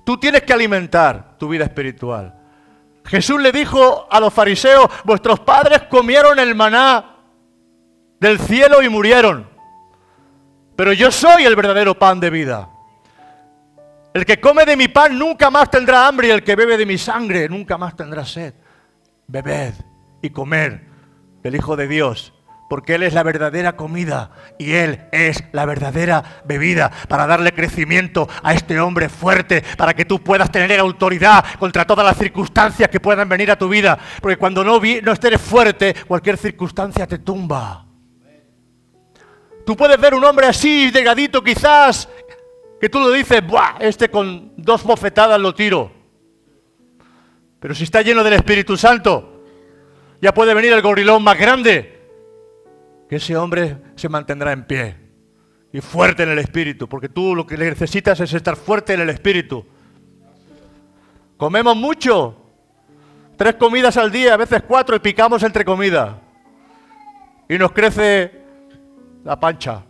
Tú tienes que alimentar tu vida espiritual. Jesús le dijo a los fariseos, vuestros padres comieron el maná del cielo y murieron. Pero yo soy el verdadero pan de vida. El que come de mi pan nunca más tendrá hambre y el que bebe de mi sangre nunca más tendrá sed. Bebed y comer del Hijo de Dios, porque Él es la verdadera comida y Él es la verdadera bebida para darle crecimiento a este hombre fuerte, para que tú puedas tener autoridad contra todas las circunstancias que puedan venir a tu vida, porque cuando no estés fuerte, cualquier circunstancia te tumba. Tú puedes ver un hombre así, delgadito quizás, que tú lo dices, ¡buah! Este con 2 bofetadas lo tiro. Pero si está lleno del Espíritu Santo, ya puede venir el gorilón más grande, que ese hombre se mantendrá en pie y fuerte en el Espíritu, porque tú lo que necesitas es estar fuerte en el Espíritu. Comemos mucho, 3 comidas al día, a veces 4, y picamos entre comidas. Y nos crece la pancha.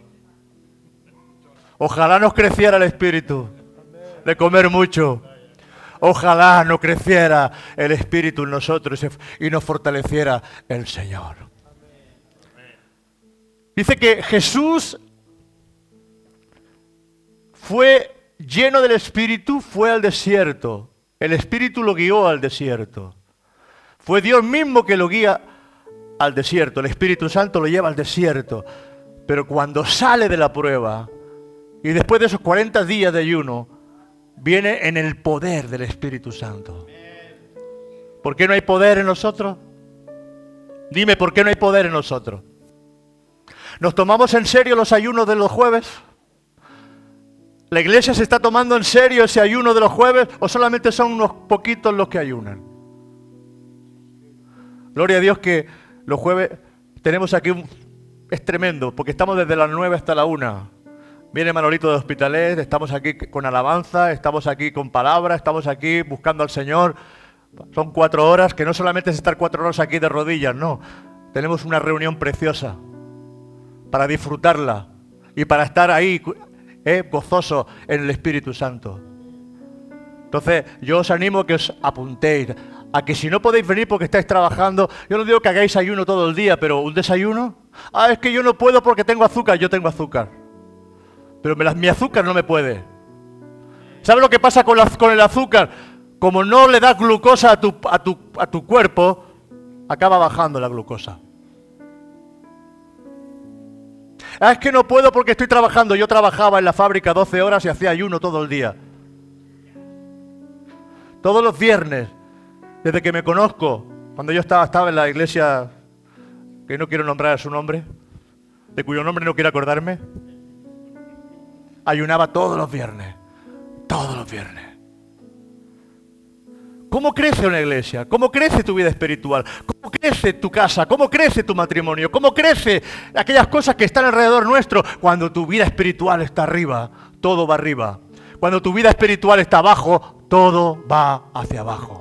Ojalá nos creciera el Espíritu de comer mucho. Ojalá no creciera el Espíritu en nosotros y nos fortaleciera el Señor. Dice que Jesús fue lleno del Espíritu, fue al desierto. El Espíritu lo guió al desierto. Fue Dios mismo que lo guía al desierto. El Espíritu Santo lo lleva al desierto. Pero cuando sale de la prueba y después de esos 40 días de ayuno, viene en el poder del Espíritu Santo. ¿Por qué no hay poder en nosotros? Dime, ¿por qué no hay poder en nosotros? ¿Nos tomamos en serio los ayunos de los jueves? ¿La iglesia se está tomando en serio ese ayuno de los jueves o solamente son unos poquitos los que ayunan? Gloria a Dios que los jueves tenemos aquí, es tremendo, porque estamos desde las 9 hasta la 1. Viene Manolito de Hospitalet, estamos aquí con alabanza, estamos aquí con palabra, estamos aquí buscando al Señor. Son 4 horas, que no solamente es estar 4 horas aquí de rodillas, no. Tenemos una reunión preciosa para disfrutarla y para estar ahí gozoso en el Espíritu Santo. Entonces, yo os animo a que os apuntéis, a que si no podéis venir porque estáis trabajando, yo no digo que hagáis ayuno todo el día, pero un desayuno, es que yo no puedo porque tengo azúcar, yo tengo azúcar. Pero mi azúcar no me puede. ¿Sabes lo que pasa con el azúcar? Como no le das glucosa a tu cuerpo, acaba bajando la glucosa. Es que no puedo porque estoy trabajando. Yo trabajaba en la fábrica 12 horas y hacía ayuno todo el día. Todos los viernes, desde que me conozco, cuando yo estaba en la iglesia, que no quiero nombrar su nombre, de cuyo nombre no quiero acordarme, ayunaba todos los viernes. Todos los viernes. ¿Cómo crece una iglesia? ¿Cómo crece tu vida espiritual? ¿Cómo crece tu casa? ¿Cómo crece tu matrimonio? ¿Cómo crece aquellas cosas que están alrededor nuestro? Cuando tu vida espiritual está arriba, todo va arriba. Cuando tu vida espiritual está abajo, todo va hacia abajo.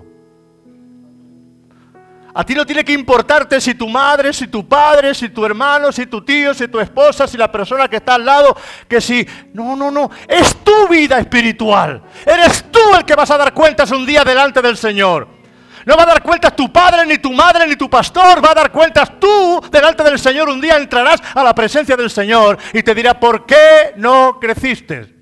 A ti no tiene que importarte si tu madre, si tu padre, si tu hermano, si tu tío, si tu esposa, si la persona que está al lado, que si... No. Es tu vida espiritual. Eres tú el que vas a dar cuentas un día delante del Señor. No va a dar cuentas tu padre, ni tu madre, ni tu pastor. Va a dar cuentas tú delante del Señor. Un día entrarás a la presencia del Señor y te dirá, ¿por qué no creciste?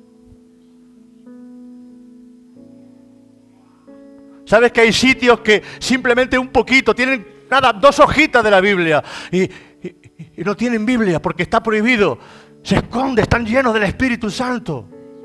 ¿Sabes que hay sitios que simplemente un poquito, tienen nada, 2 hojitas de la Biblia y no tienen Biblia porque está prohibido? Se esconde, están llenos del Espíritu Santo.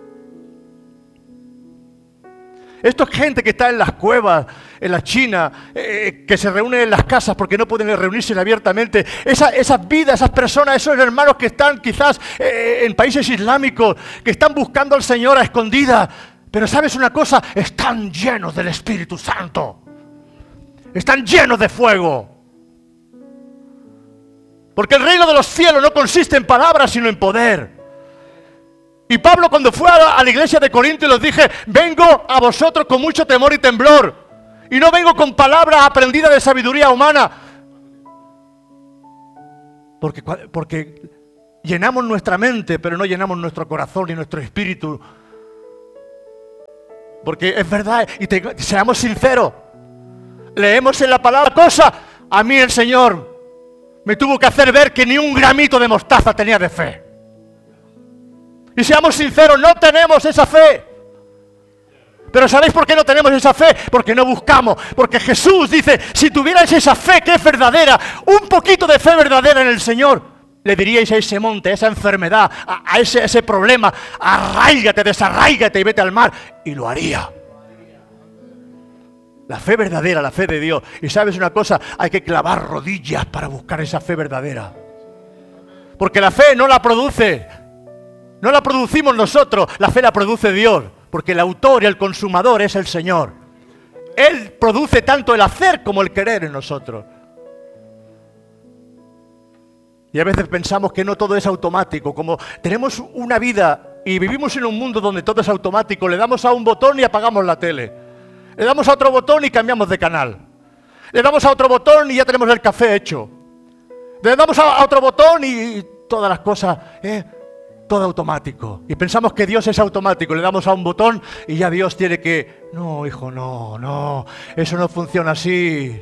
Esto es gente que está en las cuevas, en la China, que se reúnen en las casas porque no pueden reunirse abiertamente. Esas vidas, esas personas, esos hermanos que están quizás en países islámicos, que están buscando al Señor a escondidas. Pero ¿sabes una cosa? Están llenos del Espíritu Santo. Están llenos de fuego. Porque el reino de los cielos no consiste en palabras, sino en poder. Y Pablo cuando fue a la iglesia de Corinto y les dije, vengo a vosotros con mucho temor y temblor. Y no vengo con palabras aprendidas de sabiduría humana. Porque llenamos nuestra mente, pero no llenamos nuestro corazón y nuestro espíritu Porque es verdad, y seamos sinceros. Leemos en la palabra cosa. A mí el Señor me tuvo que hacer ver que ni un gramito de mostaza tenía de fe. Y seamos sinceros, no tenemos esa fe. Pero ¿sabéis por qué no tenemos esa fe? Porque no buscamos. Porque Jesús dice, si tuvierais esa fe que es verdadera, un poquito de fe verdadera en el Señor, le diríais a ese monte, a esa enfermedad, a ese problema, arráigate, desarráigate y vete al mar. Y lo haría. La fe verdadera, la fe de Dios. Y ¿sabes una cosa? Hay que clavar rodillas para buscar esa fe verdadera. Porque la fe no la produce. No la producimos nosotros. La fe la produce Dios. Porque el autor y el consumador es el Señor. Él produce tanto el hacer como el querer en nosotros. Y a veces pensamos que no todo es automático. Como tenemos una vida y vivimos en un mundo donde todo es automático, le damos a un botón y apagamos la tele. Le damos a otro botón y cambiamos de canal. Le damos a otro botón y ya tenemos el café hecho. Le damos a otro botón y todas las cosas, todo automático. Y pensamos que Dios es automático. Le damos a un botón y ya Dios tiene que... No, hijo, no. Eso no funciona así.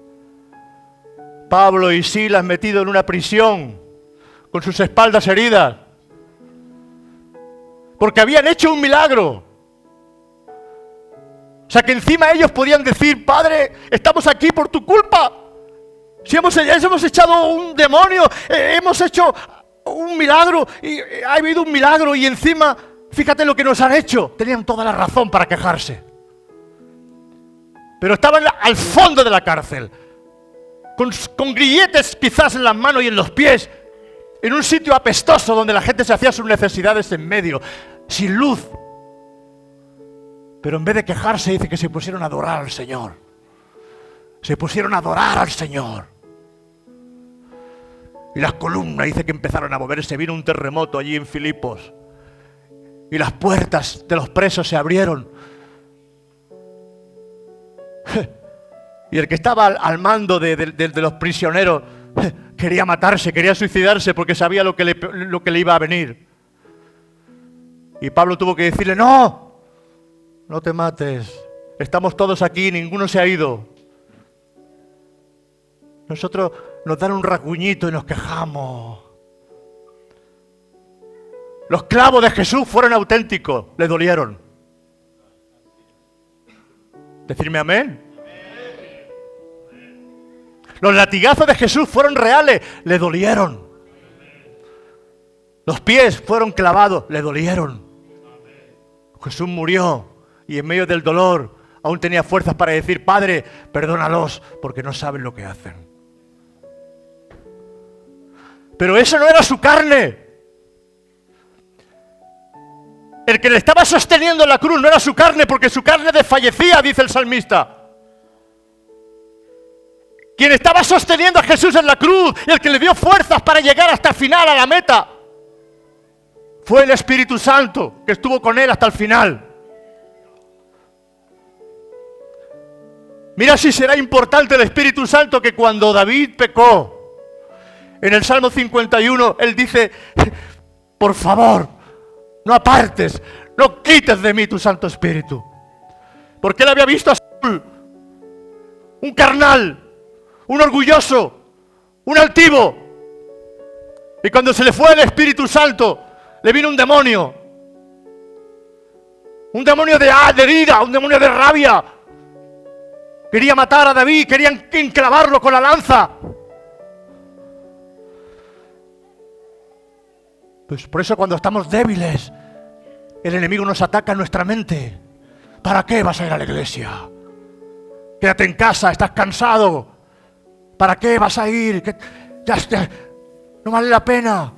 Pablo y Silas metidos en una prisión, con sus espaldas heridas, porque habían hecho un milagro. O sea que encima ellos podían decir, Padre, estamos aquí por tu culpa. Si hemos echado un demonio, hemos hecho un milagro, y ha habido un milagro y encima, fíjate lo que nos han hecho. Tenían toda la razón para quejarse. Pero estaban al fondo de la cárcel. Con grilletes quizás en las manos y en los pies, en un sitio apestoso donde la gente se hacía sus necesidades en medio, sin luz. Pero en vez de quejarse dice que se pusieron a adorar al Señor. Se pusieron a adorar al Señor. Y las columnas dice que empezaron a moverse, vino un terremoto allí en Filipos. Y las puertas de los presos se abrieron. Y el que estaba al mando de los prisioneros quería matarse, quería suicidarse porque sabía lo que le iba a venir. Y Pablo tuvo que decirle, no te mates, estamos todos aquí, ninguno se ha ido. Nosotros nos dan un rasguñito y nos quejamos. Los clavos de Jesús fueron auténticos, le dolieron. Decirme amén. Los latigazos de Jesús fueron reales, le dolieron. Los pies fueron clavados, le dolieron. Jesús murió y en medio del dolor aún tenía fuerzas para decir, Padre, perdónalos porque no saben lo que hacen. Pero eso no era su carne. El que le estaba sosteniendo en la cruz no era su carne porque su carne desfallecía, dice el salmista. Quien estaba sosteniendo a Jesús en la cruz y el que le dio fuerzas para llegar hasta el final, a la meta, fue el Espíritu Santo que estuvo con él hasta el final. Mira si será importante el Espíritu Santo que cuando David pecó, en el Salmo 51, él dice, por favor, no apartes, no quites de mí tu Santo Espíritu. Porque él había visto a Saúl, un carnal, un orgulloso, un altivo. Y cuando se le fue el Espíritu Santo, le vino un demonio. Un demonio de ira, un demonio de rabia. Quería matar a David, querían enclavarlo con la lanza. Pues por eso cuando estamos débiles, el enemigo nos ataca en nuestra mente. ¿Para qué vas a ir a la iglesia? Quédate en casa, estás cansado. ¿Para qué vas a ir? Ya, no vale la pena.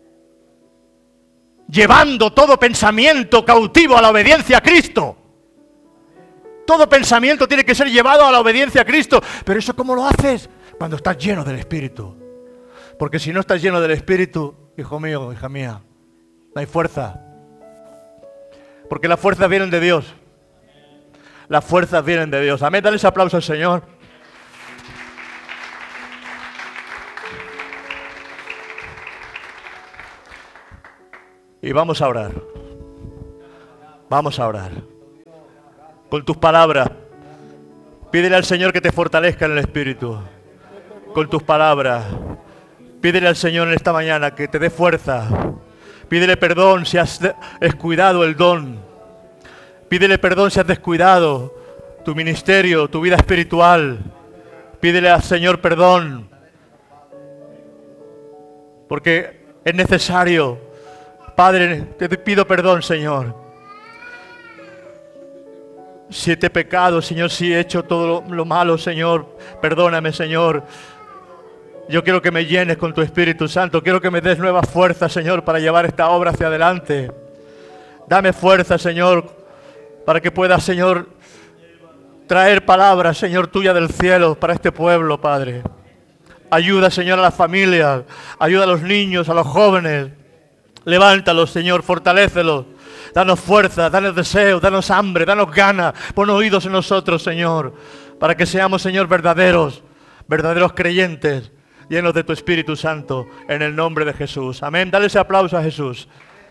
Llevando todo pensamiento cautivo a la obediencia a Cristo. Todo pensamiento tiene que ser llevado a la obediencia a Cristo. Pero ¿eso cómo lo haces? Cuando estás lleno del Espíritu. Porque si no estás lleno del Espíritu, hijo mío, hija mía, no hay fuerza. Porque las fuerzas vienen de Dios. Las fuerzas vienen de Dios. Amén, dale ese aplauso al Señor. Y vamos a orar. Vamos a orar. con tus palabras. Pídele al Señor que te fortalezca en el Espíritu, con tus palabras. Pídele al Señor en esta mañana que te dé fuerza. Pídele perdón si has descuidado el don. Pídele perdón si has descuidado tu ministerio, tu vida espiritual. Pídele al Señor perdón. Porque es necesario. Padre, te pido perdón, Señor. Si te he pecado, Señor, si he hecho todo lo malo, Señor, perdóname, Señor. Yo quiero que me llenes con tu Espíritu Santo. Quiero que me des nuevas fuerzas, Señor, para llevar esta obra hacia adelante. Dame fuerza, Señor, para que pueda, Señor, traer palabras, Señor, tuya del cielo para este pueblo, Padre. Ayuda, Señor, a las familias. Ayuda a los niños, a los jóvenes. Levántalos, Señor, fortalécelos. Danos fuerza, danos deseo, danos hambre, danos ganas. Pon oídos en nosotros, Señor, para que seamos, Señor, verdaderos creyentes, llenos de tu Espíritu Santo, en el nombre de Jesús. Amén. Dale ese aplauso a Jesús.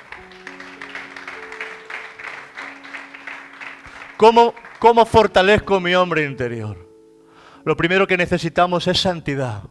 ¿Cómo fortalezco mi hombre interior? Lo primero que necesitamos es santidad.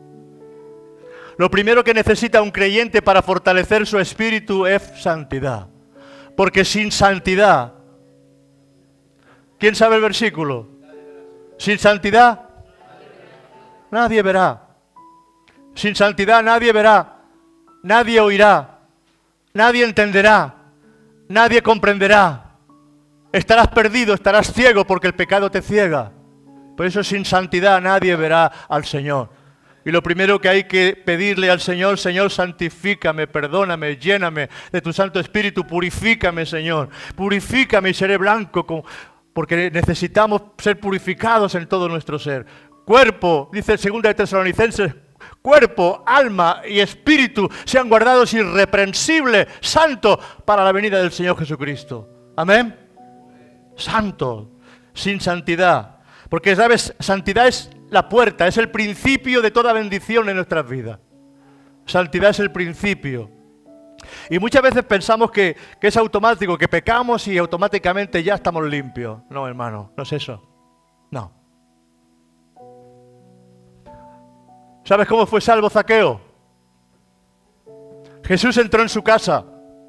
Lo primero que necesita un creyente para fortalecer su espíritu es santidad. Porque sin santidad, ¿quién sabe el versículo? Sin santidad, nadie verá. Sin santidad nadie verá, nadie oirá, nadie entenderá, nadie comprenderá. Estarás perdido, estarás ciego porque el pecado te ciega. Por eso sin santidad nadie verá al Señor. Y lo primero que hay que pedirle al Señor, Señor, santifícame, perdóname, lléname de tu Santo Espíritu, purifícame, Señor. Purifícame y seré blanco, porque necesitamos ser purificados en todo nuestro ser. Cuerpo, dice el 2 de Tesalonicenses, cuerpo, alma y espíritu sean guardados irreprensibles, santos, para la venida del Señor Jesucristo. Amén. Santo, sin santidad. Porque, ¿sabes? Santidad es la puerta, es el principio de toda bendición en nuestras vidas. Santidad es el principio. Y muchas veces pensamos que es automático, que pecamos y automáticamente ya estamos limpios. No, hermano, no es eso. No. ¿Sabes cómo fue salvo Zaqueo? Jesús entró en su casa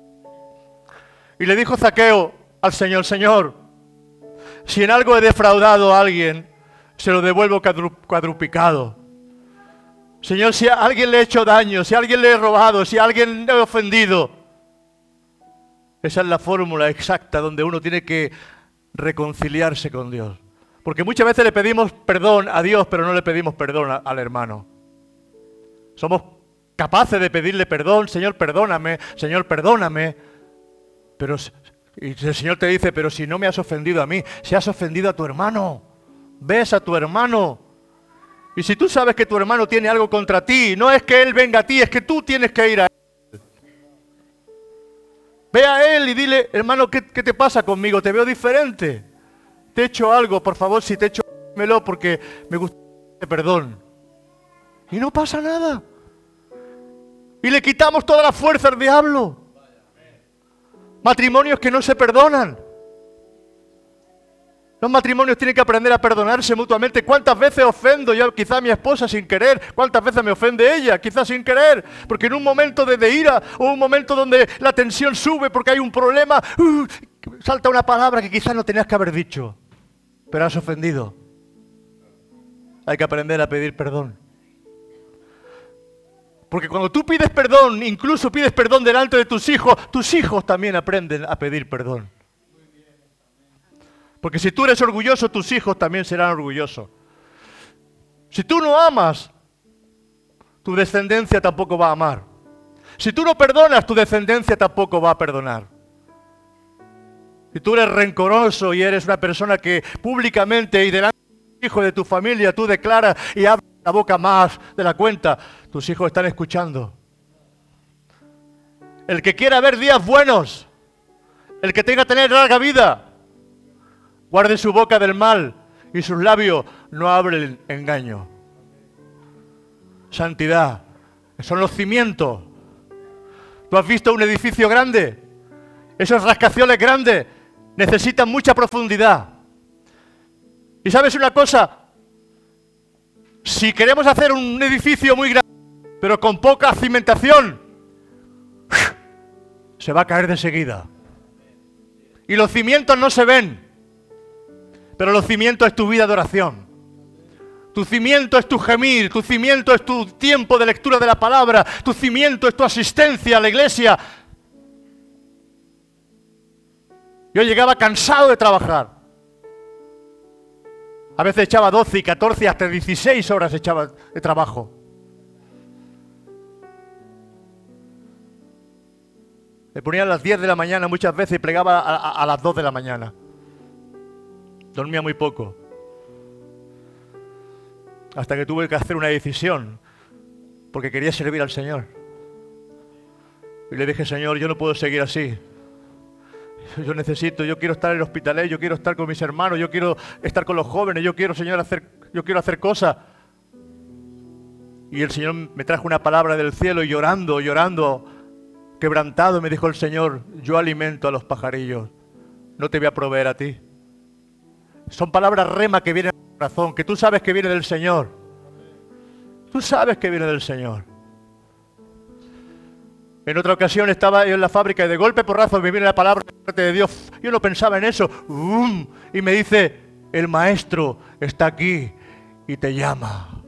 y le dijo Zaqueo al Señor, Señor, si en algo he defraudado a alguien, se lo devuelvo cuadruplicado. Señor, si a alguien le he hecho daño, si a alguien le he robado, si a alguien le he ofendido. Esa es la fórmula exacta donde uno tiene que reconciliarse con Dios. Porque muchas veces le pedimos perdón a Dios, pero no le pedimos perdón al hermano. Somos capaces de pedirle perdón, Señor, perdóname, Señor, perdóname. Pero, y el Señor te dice, pero si no me has ofendido a mí, si has ofendido a tu hermano, ves a tu hermano. Y si tú sabes que tu hermano tiene algo contra ti, no es que él venga a ti, es que tú tienes que ir a él. Ve a él y dile, hermano, ¿qué te pasa conmigo? Te veo diferente. Te he hecho algo, por favor, si te he hecho, dímelo porque me gusta perdón. Y no pasa nada. Y le quitamos toda la fuerza al diablo. Matrimonios que no se perdonan. Los matrimonios tienen que aprender a perdonarse mutuamente. ¿Cuántas veces ofendo yo quizá a mi esposa sin querer? ¿Cuántas veces me ofende ella quizá sin querer? Porque en un momento de ira o un momento donde la tensión sube porque hay un problema, salta una palabra que quizás no tenías que haber dicho, pero has ofendido. Hay que aprender a pedir perdón. Porque cuando tú pides perdón, incluso pides perdón delante de tus hijos también aprenden a pedir perdón. Porque si tú eres orgulloso, tus hijos también serán orgullosos. Si tú no amas, tu descendencia tampoco va a amar. Si tú no perdonas, tu descendencia tampoco va a perdonar. Si tú eres rencoroso y eres una persona que públicamente y delante de tu hijo, de tu familia, tú declaras y abres la boca más de la cuenta, tus hijos están escuchando. El que quiera ver días buenos, el que tenga que tener larga vida, guarde su boca del mal y sus labios no hablen engaño. Santidad, son los cimientos. ¿Tú has visto un edificio grande? Esos rascacielos grandes necesitan mucha profundidad. Y ¿sabes una cosa? Si queremos hacer un edificio muy grande, pero con poca cimentación, se va a caer de seguida. Y los cimientos no se ven, pero los cimientos es tu vida de oración. Tu cimiento es tu gemir, tu cimiento es tu tiempo de lectura de la palabra, tu cimiento es tu asistencia a la iglesia. Yo llegaba cansado de trabajar. A veces echaba 12 y 14, hasta 16 horas echaba de trabajo. Me ponía a las 10 de la mañana muchas veces y plegaba a las 2 de la mañana. Dormía muy poco. Hasta que tuve que hacer una decisión, porque quería servir al Señor. Y le dije, Señor, yo no puedo seguir así. Yo quiero estar en el hospital, yo quiero estar con mis hermanos, yo quiero estar con los jóvenes, yo quiero, Señor, quiero hacer cosas. Y el Señor me trajo una palabra del cielo y llorando, quebrantado, me dijo el Señor, yo alimento a los pajarillos, no te voy a proveer a ti. Son palabras rema que vienen al corazón, que tú sabes que viene del Señor. Tú sabes que viene del Señor. En otra ocasión estaba yo en la fábrica y de golpe porrazo me viene la palabra de parte de Dios. Yo no pensaba en eso. Y me dice, el maestro está aquí y te llama.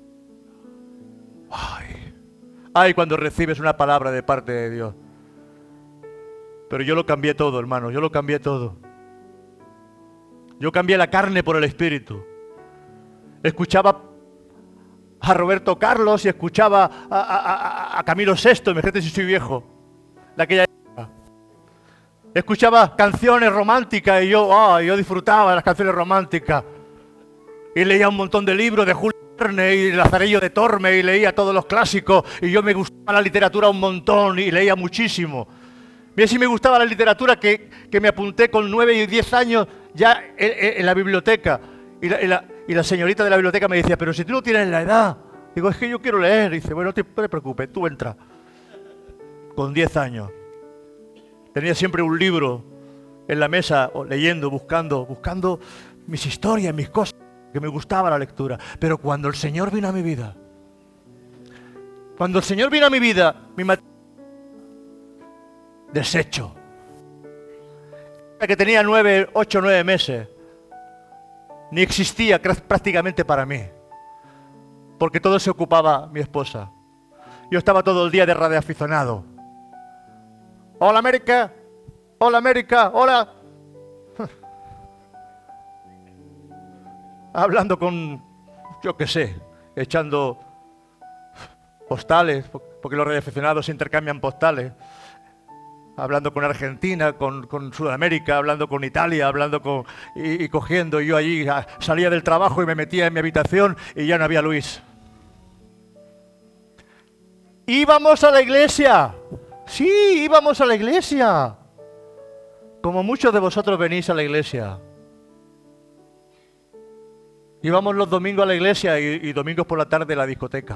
Ay, cuando recibes una palabra de parte de Dios. Pero yo lo cambié todo, hermano, yo lo cambié todo. Yo cambié la carne por el espíritu. Escuchaba a Roberto Carlos y escuchaba a Camilo VI, imagínate si soy viejo, de aquella época. Escuchaba canciones románticas y yo disfrutaba de las canciones románticas. Y leía un montón de libros de Julio Verne y Lazarillo de Tormes y leía todos los clásicos. Y yo me gustaba la literatura un montón y leía muchísimo. Mira si me gustaba la literatura que me apunté con 9 y 10 años ya en la biblioteca. Y la señorita de la biblioteca me decía, pero si tú no tienes la edad. Digo, es que yo quiero leer. Y dice, bueno, no te preocupes, tú entra. Con 10 años. Tenía siempre un libro en la mesa, leyendo, buscando mis historias, mis cosas, que me gustaba la lectura. Pero cuando el Señor vino a mi vida, mi matrimonio deshecho. Que tenía 8 o 9 meses. Ni existía prácticamente para mí. Porque todo se ocupaba mi esposa. Yo estaba todo el día de radioaficionado. Hola América, hola América, hola. Hablando con, yo qué sé, echando postales, porque los radioaficionados intercambian postales. Hablando con Argentina, con Sudamérica, hablando con Italia, y cogiendo. Y yo allí salía del trabajo y me metía en mi habitación y ya no había Luis. Íbamos a la iglesia. Sí, íbamos a la iglesia. Como muchos de vosotros venís a la iglesia. Íbamos los domingos a la iglesia y domingos por la tarde a la discoteca.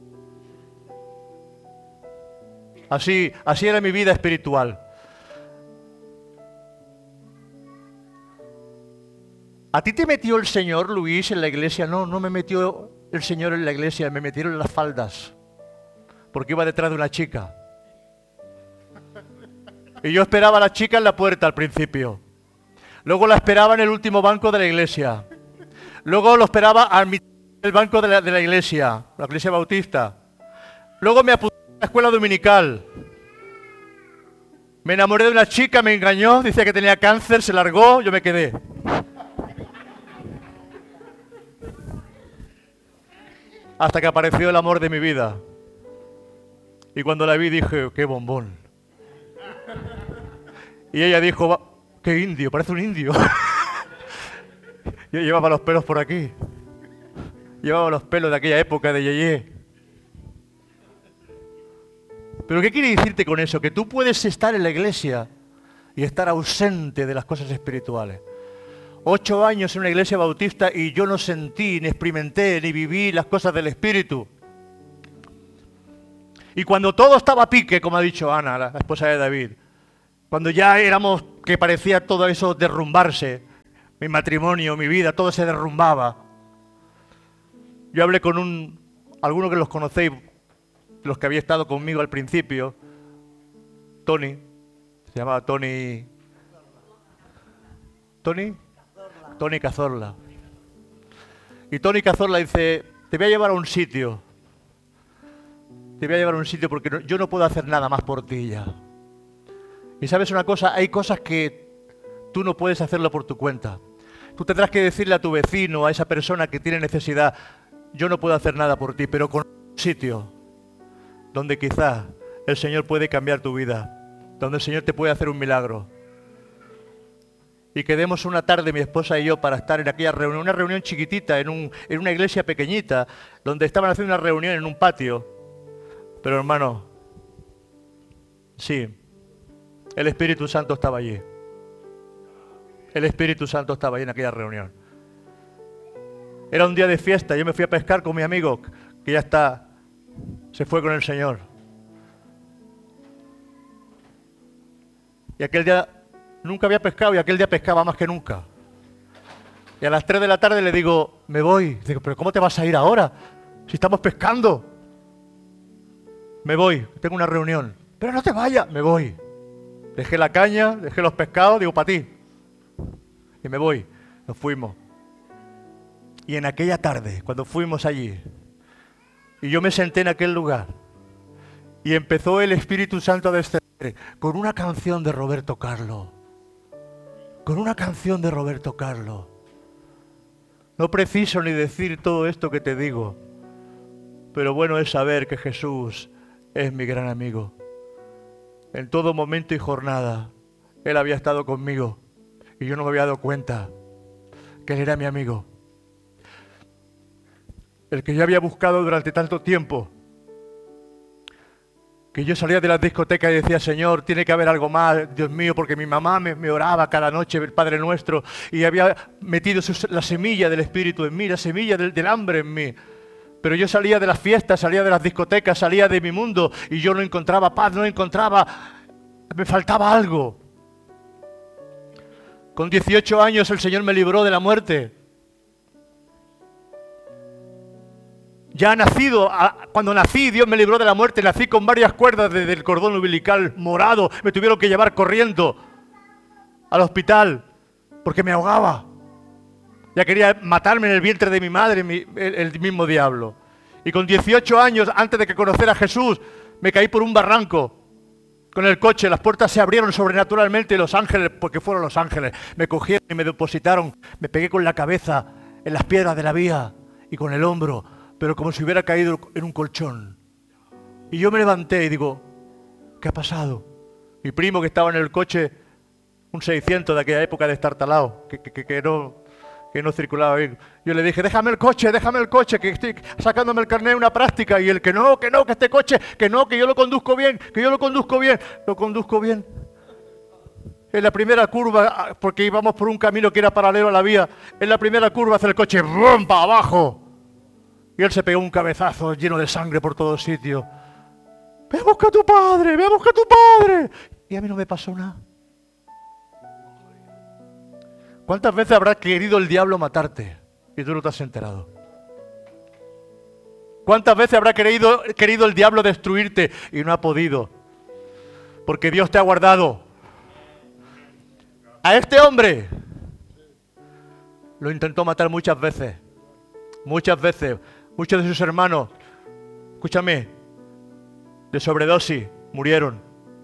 Así era mi vida espiritual. ¿A ti te metió el Señor, Luis, en la iglesia? No me metió el Señor en la iglesia, me metieron en las faldas. Porque iba detrás de una chica. Y yo esperaba a la chica en la puerta al principio. Luego la esperaba en el último banco de la iglesia. Luego lo esperaba en el banco de la iglesia bautista. Luego me apunté a la escuela dominical. Me enamoré de una chica, me engañó, decía que tenía cáncer, se largó, yo me quedé. Hasta que apareció el amor de mi vida. Y cuando la vi dije, qué bombón. Y ella dijo, qué indio, parece un indio. Yo llevaba los pelos por aquí. Llevaba los pelos de aquella época de Yeye. Pero ¿qué quiere decirte con eso? Que tú puedes estar en la iglesia y estar ausente de las cosas espirituales. 8 años en una iglesia bautista y yo no sentí, ni experimenté, ni viví las cosas del Espíritu. Y cuando todo estaba a pique, como ha dicho Ana, la esposa de David, cuando ya éramos, que parecía todo eso derrumbarse, mi matrimonio, mi vida, todo se derrumbaba. Yo hablé con algunos que los conocéis, los que había estado conmigo al principio, Tony, se llamaba Tony Cazorla. Y Tony Cazorla dice, te voy a llevar a un sitio. Te voy a llevar a un sitio porque yo no puedo hacer nada más por ti ya. Y sabes una cosa, hay cosas que tú no puedes hacerlo por tu cuenta. Tú tendrás que decirle a tu vecino, a esa persona que tiene necesidad, yo no puedo hacer nada por ti, pero con un sitio donde quizás el Señor puede cambiar tu vida, donde el Señor te puede hacer un milagro. Y quedemos una tarde, mi esposa y yo, para estar en aquella reunión, una reunión chiquitita, en una iglesia pequeñita, donde estaban haciendo una reunión en un patio. Pero hermano, sí, el Espíritu Santo estaba allí. El Espíritu Santo estaba allí en aquella reunión. Era un día de fiesta, yo me fui a pescar con mi amigo, que ya se fue con el Señor. Y aquel día nunca había pescado y aquel día pescaba más que nunca. Y a las 3 de la tarde le digo, me voy. Digo, pero ¿cómo te vas a ir ahora? Si estamos pescando. Me voy, tengo una reunión. Pero no te vayas, me voy. Dejé la caña, dejé los pescados, digo, para ti. Y me voy, nos fuimos. Y en aquella tarde, cuando fuimos allí, y yo me senté en aquel lugar, y empezó el Espíritu Santo a descender con una canción de Roberto Carlos. Con una canción de Roberto Carlos. No preciso ni decir todo esto que te digo, pero bueno es saber que Jesús es mi gran amigo. En todo momento y jornada, Él había estado conmigo y yo no me había dado cuenta que Él era mi amigo. El que yo había buscado durante tanto tiempo, que yo salía de las discotecas y decía, Señor, tiene que haber algo más, Dios mío, porque mi mamá me oraba cada noche, el Padre Nuestro, y había metido la semilla del Espíritu en mí, la semilla del hambre en mí. Pero yo salía de las fiestas, salía de las discotecas, salía de mi mundo, y yo no encontraba paz, no encontraba, me faltaba algo. Con 18 años el Señor me libró de la muerte. Ya nacido, cuando nací, Dios me libró de la muerte. Nací con varias cuerdas del cordón umbilical morado. Me tuvieron que llevar corriendo al hospital porque me ahogaba. Ya quería matarme en el vientre de mi madre, el mismo diablo. Y con 18 años, antes de que conociera a Jesús, me caí por un barranco con el coche. Las puertas se abrieron sobrenaturalmente y los ángeles, porque fueron los ángeles, me cogieron y me depositaron. Me pegué con la cabeza en las piedras de la vía y con el hombro, pero como si hubiera caído en un colchón. Y yo me levanté y digo, ¿qué ha pasado? Mi primo que estaba en el coche, un 600 de aquella época destartalado, que no circulaba bien. Yo le dije, déjame el coche, que estoy sacándome el carnet de una práctica. Y él, que este coche, que yo lo conduzco bien, Lo conduzco bien. En la primera curva, porque íbamos por un camino que era paralelo a la vía, en la primera curva hace el coche, ¡brum!, para abajo. Y él se pegó un cabezazo lleno de sangre por todos sitios. ¡Ve a buscar a tu padre! Y a mí no me pasó nada. ¿Cuántas veces habrá querido el diablo matarte y tú no te has enterado? ¿Cuántas veces habrá querido el diablo destruirte y no ha podido? Porque Dios te ha guardado. A este hombre lo intentó matar muchas veces. Muchos de sus hermanos, escúchame, de sobredosis murieron.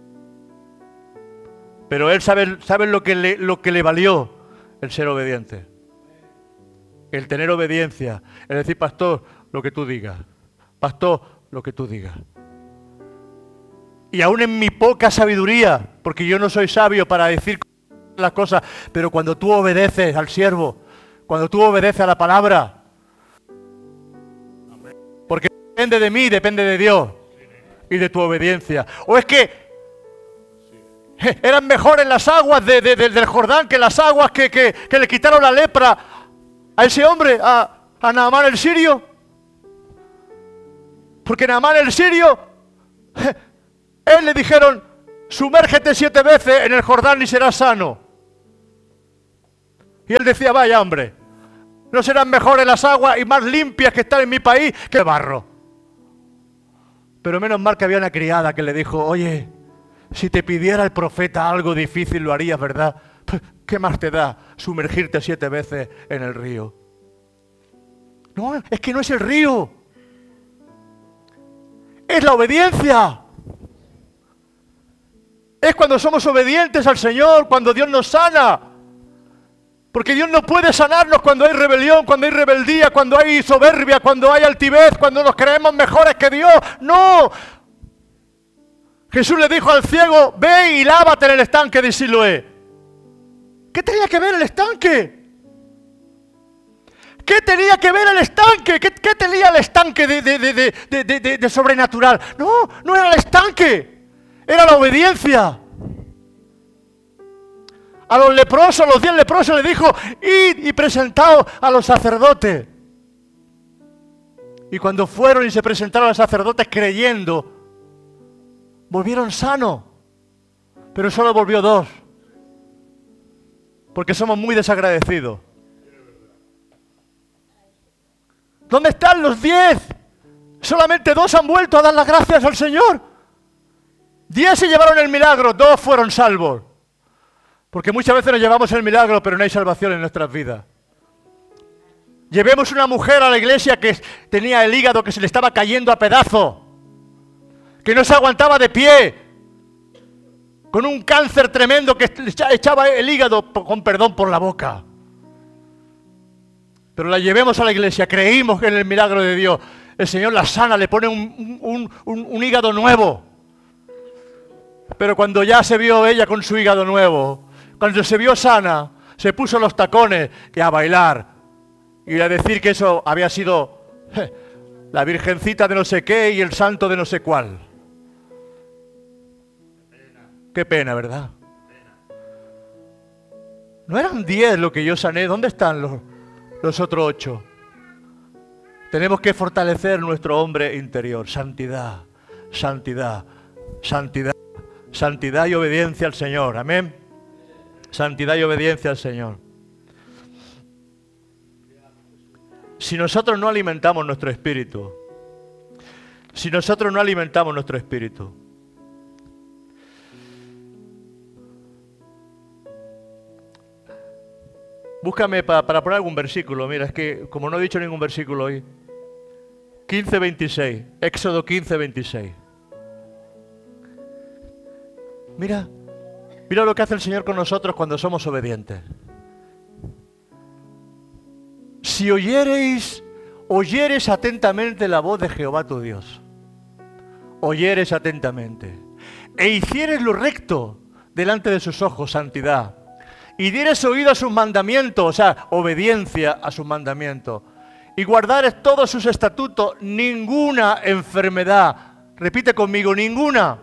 Pero él sabe lo que le valió el ser obediente. El tener obediencia. Es decir, pastor, lo que tú digas. Pastor, lo que tú digas. Y aún en mi poca sabiduría, porque yo no soy sabio para decir las cosas, pero cuando tú obedeces al siervo, cuando tú obedeces a la palabra, porque depende de mí, depende de Dios y de tu obediencia. O es que eran mejores las aguas del Jordán que las aguas que le quitaron la lepra a ese hombre, a Naamán el sirio. Porque Naamán el sirio, él le dijeron, sumérgete 7 veces en el Jordán y serás sano. Y él decía, vaya hombre, ¿no serán mejores las aguas y más limpias que están en mi país que el barro? Pero menos mal que había una criada que le dijo, oye, si te pidiera el profeta algo difícil lo harías, ¿verdad? ¿Qué más te da sumergirte 7 veces en el río? No, es que no es el río. Es la obediencia. Es cuando somos obedientes al Señor, cuando Dios nos sana. Porque Dios no puede sanarnos cuando hay rebelión, cuando hay rebeldía, cuando hay soberbia, cuando hay altivez, cuando nos creemos mejores que Dios. ¡No! Jesús le dijo al ciego, ve y lávate en el estanque de Siloé. ¿Qué tenía que ver el estanque? ¿Qué tenía que ver el estanque? ¿Qué tenía el estanque de sobrenatural? No, no era el estanque. Era la obediencia. A los leprosos, los 10 leprosos le dijo, id y presentaos a los sacerdotes. Y cuando fueron y se presentaron a los sacerdotes creyendo, volvieron sanos. Pero solo volvió 2. Porque somos muy desagradecidos. ¿Dónde están los 10? Solamente 2 han vuelto a dar las gracias al Señor. 10 se llevaron el milagro, 2 fueron salvos. Porque muchas veces nos llevamos el milagro, pero no hay salvación en nuestras vidas. Llevemos una mujer a la iglesia que tenía el hígado que se le estaba cayendo a pedazos, que no se aguantaba de pie, con un cáncer tremendo que echaba el hígado, con perdón, por la boca. Pero la llevemos a la iglesia, creímos en el milagro de Dios. El Señor la sana, le pone un hígado nuevo. Pero cuando ya se vio ella con su hígado nuevo, cuando se vio sana, se puso los tacones y a bailar. Y a decir que eso había sido la virgencita de no sé qué y el santo de no sé cuál. Qué pena, ¿verdad? No eran 10 lo que yo sané. ¿Dónde están los otros 8? Tenemos que fortalecer nuestro hombre interior. Santidad, santidad, santidad, santidad y obediencia al Señor. Amén. Santidad y obediencia al Señor. Si nosotros no alimentamos nuestro espíritu, búscame para poner algún versículo. Mira, es que como no he dicho ningún versículo hoy. 15:26, Éxodo 15:26. Mira lo que hace el Señor con nosotros cuando somos obedientes. Si oyeres atentamente la voz de Jehová tu Dios, oyeres atentamente, e hicieres lo recto delante de sus ojos, santidad, y dieres oído a sus mandamientos, o sea, obediencia a sus mandamientos, y guardares todos sus estatutos, ninguna enfermedad, repite conmigo, ninguna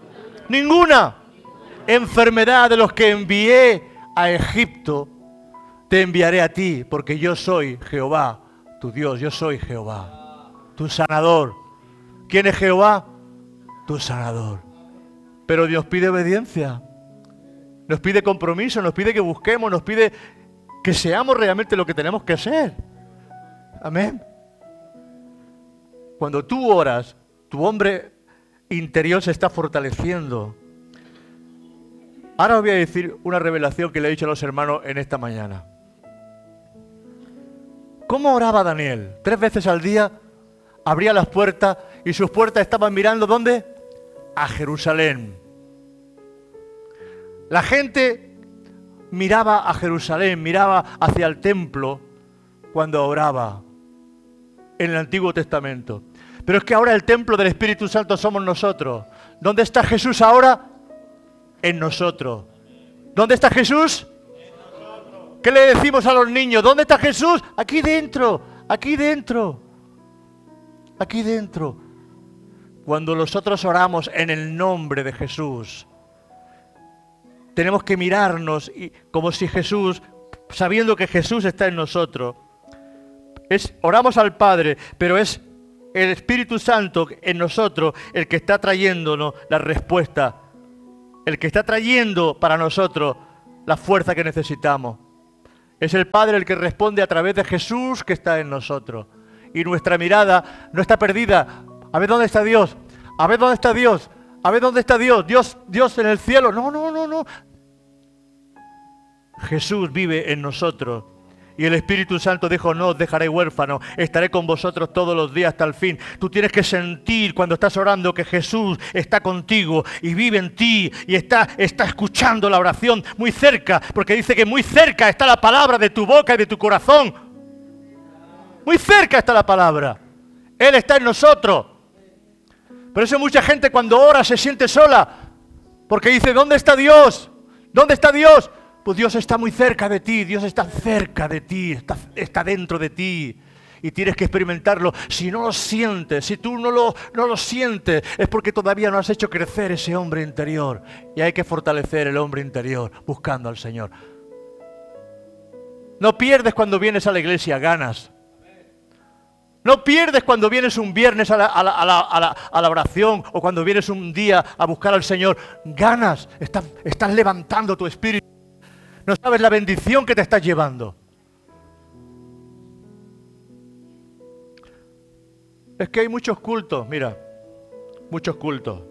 enfermedad de los que envié a Egipto, te enviaré a ti, porque yo soy Jehová, tu Dios, yo soy Jehová, tu sanador. ¿Quién es Jehová? Tu sanador. Pero Dios pide obediencia, nos pide compromiso, nos pide que busquemos, nos pide que seamos realmente lo que tenemos que ser. Amén. Cuando tú oras, tu hombre interior se está fortaleciendo. Ahora os voy a decir una revelación que le he dicho a los hermanos en esta mañana. ¿Cómo oraba Daniel? 3 veces al día abría las puertas y sus puertas estaban mirando ¿dónde? A Jerusalén. La gente miraba a Jerusalén, miraba hacia el templo cuando oraba en el Antiguo Testamento. Pero es que ahora el templo del Espíritu Santo somos nosotros. ¿Dónde está Jesús ahora? En nosotros. ¿Dónde está Jesús? ¿Qué le decimos a los niños? ¿Dónde está Jesús? Aquí dentro, aquí dentro, aquí dentro. Cuando nosotros oramos en el nombre de Jesús, tenemos que mirarnos como si Jesús, sabiendo que Jesús está en nosotros, oramos al Padre, pero es el Espíritu Santo en nosotros el que está trayéndonos la respuesta, el que está trayendo para nosotros la fuerza que necesitamos. Es el Padre el que responde a través de Jesús que está en nosotros. Y nuestra mirada no está perdida. A ver dónde está Dios. A ver dónde está Dios. A ver dónde está Dios. Dios en el cielo. No, no, no, no. Jesús vive en nosotros. Y el Espíritu Santo dijo, no os dejaré huérfano, estaré con vosotros todos los días hasta el fin. Tú tienes que sentir cuando estás orando que Jesús está contigo y vive en ti y está escuchando la oración muy cerca, porque dice que muy cerca está la palabra de tu boca y de tu corazón. Muy cerca está la palabra. Él está en nosotros. Por eso mucha gente cuando ora se siente sola, porque dice, ¿dónde está Dios? ¿Dónde está Dios? Pues Dios está muy cerca de ti, Dios está cerca de ti, está dentro de ti. Y tienes que experimentarlo. Si no lo sientes, si tú no lo sientes, es porque todavía no has hecho crecer ese hombre interior. Y hay que fortalecer el hombre interior buscando al Señor. No pierdes cuando vienes a la iglesia, ganas. No pierdes cuando vienes un viernes a la oración o cuando vienes un día a buscar al Señor. Ganas, estás levantando tu espíritu. No sabes la bendición que te estás llevando. Es que hay muchos cultos, mira, muchos cultos.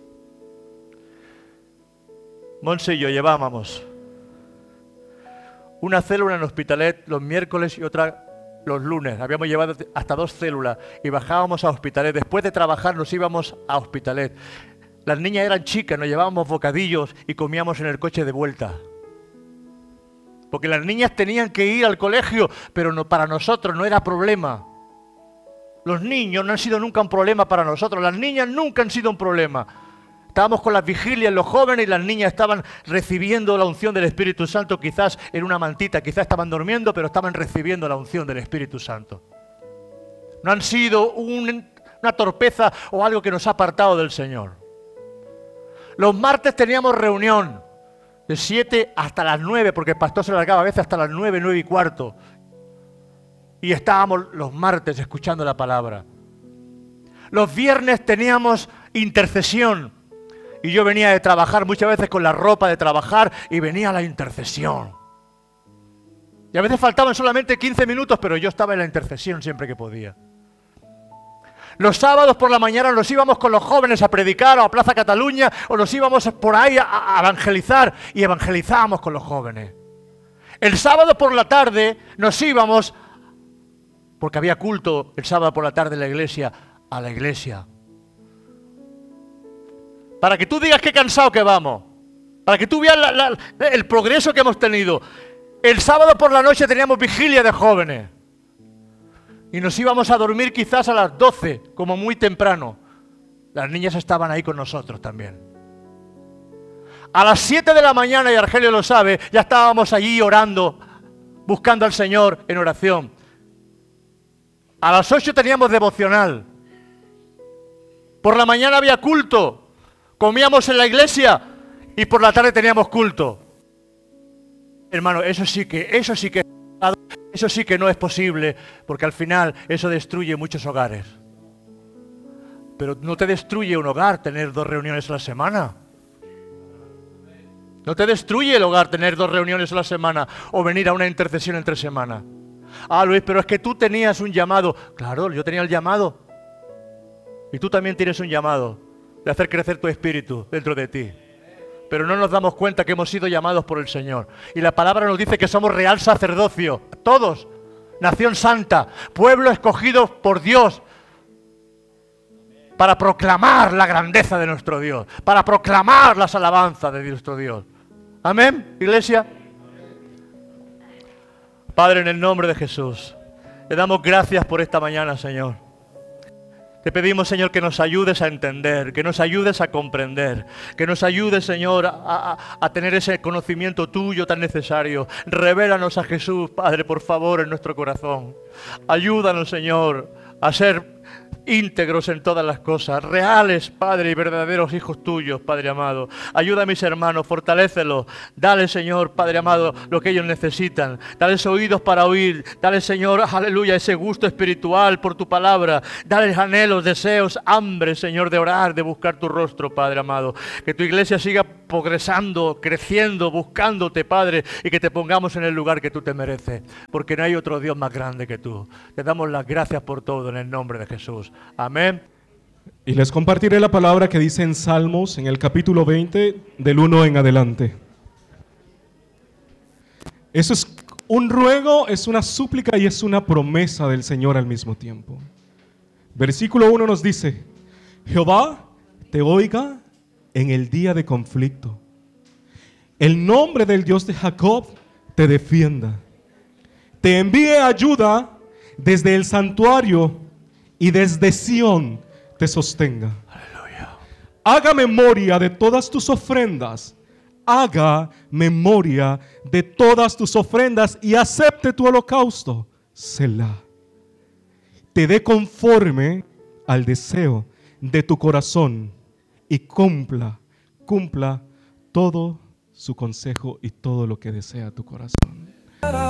Monse y yo llevábamos una célula en Hospitalet los miércoles y otra los lunes. Habíamos llevado hasta 2 células y bajábamos a Hospitalet. Después de trabajar nos íbamos a Hospitalet. Las niñas eran chicas, nos llevábamos bocadillos y comíamos en el coche de vuelta. Porque las niñas tenían que ir al colegio, pero no, para nosotros no era problema. Los niños no han sido nunca un problema para nosotros. Las niñas nunca han sido un problema. Estábamos con las vigilias, los jóvenes, y las niñas estaban recibiendo la unción del Espíritu Santo, quizás en una mantita, quizás estaban durmiendo, pero estaban recibiendo la unción del Espíritu Santo. No han sido una torpeza o algo que nos ha apartado del Señor. Los martes teníamos reunión. De 7 hasta las 9, porque el pastor se largaba a veces hasta las 9, 9 y cuarto. Y estábamos los martes escuchando la palabra. Los viernes teníamos intercesión. Y yo venía de trabajar muchas veces con la ropa de trabajar y venía a la intercesión. Y a veces faltaban solamente 15 minutos, pero yo estaba en la intercesión siempre que podía. Los sábados por la mañana nos íbamos con los jóvenes a predicar o a Plaza Cataluña o nos íbamos por ahí a evangelizar y evangelizábamos con los jóvenes. El sábado por la tarde nos íbamos, porque había culto el sábado por la tarde en la iglesia, a la iglesia. Para que tú digas qué cansado que vamos, para que tú veas el progreso que hemos tenido. El sábado por la noche teníamos vigilia de jóvenes. Y nos íbamos a dormir quizás a las 12, como muy temprano. Las niñas estaban ahí con nosotros también. A las 7 de la mañana, y Argelio lo sabe, ya estábamos allí orando, buscando al Señor en oración. A las 8 teníamos devocional. Por la mañana había culto. Comíamos en la iglesia y por la tarde teníamos culto. Hermano, eso sí que no es posible, porque al final eso destruye muchos hogares. Pero no te destruye un hogar tener 2 reuniones a la semana. No te destruye el hogar tener 2 reuniones a la semana o venir a una intercesión entre semana. Ah, Luis, pero es que tú tenías un llamado. Claro, yo tenía el llamado. Y tú también tienes un llamado de hacer crecer tu espíritu dentro de ti. Pero no nos damos cuenta que hemos sido llamados por el Señor. Y la palabra nos dice que somos real sacerdocio. Todos. Nación santa. Pueblo escogido por Dios. Para proclamar la grandeza de nuestro Dios. Para proclamar las alabanzas de nuestro Dios. Amén, iglesia. Padre, en el nombre de Jesús, le damos gracias por esta mañana, Señor. Te pedimos, Señor, que nos ayudes a entender, que nos ayudes a comprender, que nos ayudes, Señor, a tener ese conocimiento tuyo tan necesario. Revélanos a Jesús, Padre, por favor, en nuestro corazón. Ayúdanos, Señor, a ser íntegros en todas las cosas, reales, Padre, y verdaderos hijos tuyos, Padre amado. Ayuda a mis hermanos, fortalécelos. Dale, Señor, Padre amado, lo que ellos necesitan. Dales oídos para oír. Dale, Señor, aleluya, ese gusto espiritual por tu palabra. Dale anhelos, deseos, hambre, Señor, de orar, de buscar tu rostro, Padre amado. Que tu iglesia siga progresando, creciendo, buscándote, Padre, y que te pongamos en el lugar que tú te mereces, porque no hay otro Dios más grande que tú. Te damos las gracias por todo en el nombre de Jesús. Amén. Y les compartiré la palabra que dice en Salmos, en el capítulo 20, del 1 en adelante. Eso es un ruego, es una súplica y es una promesa del Señor al mismo tiempo. Versículo 1 nos dice: Jehová te oiga en el día de conflicto. El nombre del Dios de Jacob te defienda. Te envíe ayuda desde el santuario y desde Sión te sostenga. Aleluya. Haga memoria de todas tus ofrendas. Haga memoria de todas tus ofrendas y acepte tu holocausto. Selah. Te dé conforme al deseo de tu corazón y cumpla todo su consejo y todo lo que desea tu corazón.